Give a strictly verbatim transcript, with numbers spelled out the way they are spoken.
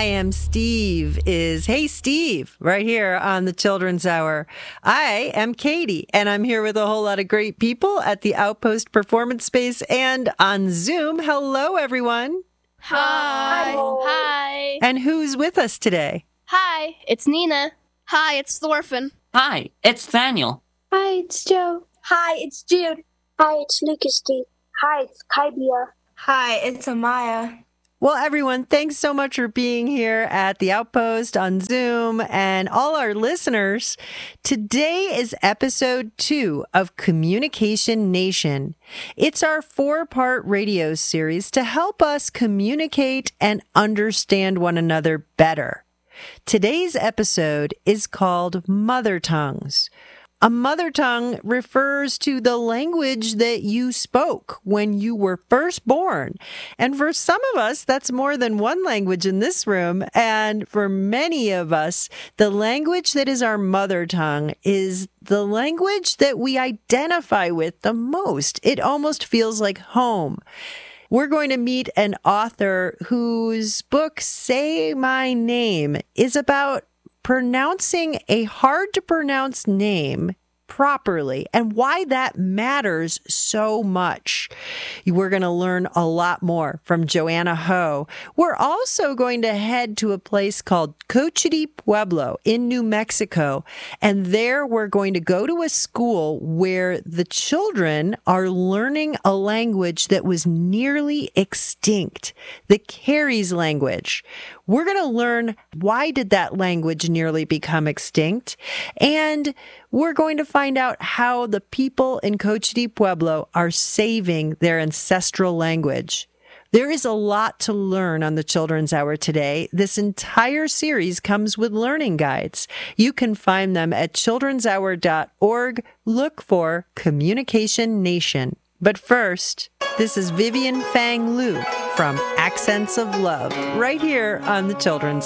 I Am Steve is Hey Steve, right here on the Children's Hour. I am Katie, and I'm here with a whole lot of great people at the Outpost Performance Space and on Zoom. Hello, everyone. Hi. Hi. And who's with us today? Hi, it's Nina. Hi, it's Thorfinn. Hi, it's Daniel. Hi, it's Joe. Hi, it's Jude. Hi, it's Lucas D. Hi, it's Kaibia. Hi, it's Amaya. Well, everyone, thanks so much for being here at the Outpost on Zoom and all our listeners. Today is episode two of Communication Nation. It's our four-part radio series to help us communicate and understand one another better. Today's episode is called Mother Tongues. A mother tongue refers to the language that you spoke when you were first born. And for some of us, that's more than one language in this room. And for many of us, the language that is our mother tongue is the language that we identify with the most. It almost feels like home. We're going to meet an author whose book, Say My Name, is about pronouncing a hard-to-pronounce name properly and why that matters so much. We're going to learn a lot more from Joanna Ho. We're also going to head to a place called Cochiti Pueblo in New Mexico, and there we're going to go to a school where the children are learning a language that was nearly extinct, the Carries language. We're going to learn why did that language nearly become extinct, and we're going to find out how the people in Cochiti Pueblo are saving their ancestral language. There is a lot to learn on the Children's Hour today. This entire series comes with learning guides. You can find them at children's hour dot org. Look for Communication Nation. But first, this is Vivian Fang Liu from Accents of Love, right here on the Children's